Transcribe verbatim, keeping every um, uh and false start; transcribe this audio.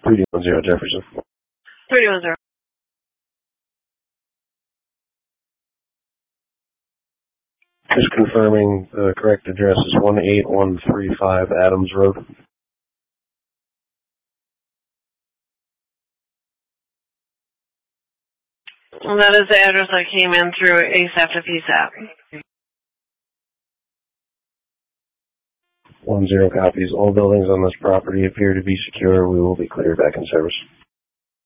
three one zero Jefferson. three one zero. Just confirming the correct address is one eight one three five Adams Road. Well, that is the address that came in through A S A P to P S A P. One zero copies. All buildings on this property appear to be secure. We will be cleared back in service.